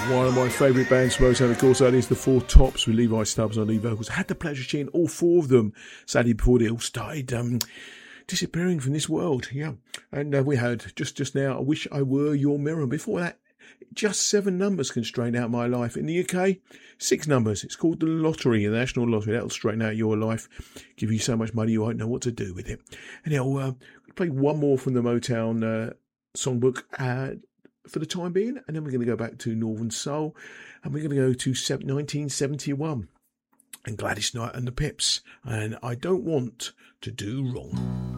One of my favourite bands, Motown, of course, that is the Four Tops with Levi Stubbs on lead vocals. I had the pleasure of seeing all four of them, sadly, before they all started disappearing from this world. Yeah, and we had just now, I Wish I Were Your Mirror. Before that, just 7 numbers can straighten out my life. In the UK, 6 numbers. It's called the Lottery, the National Lottery. That'll straighten out your life, give you so much money you won't know what to do with it. Anyhow, play one more from the Motown songbook for the time being, and then we're going to go back to Northern Soul, and we're going to go to 1971 and Gladys Knight and the Pips, and I Don't Want to Do Wrong.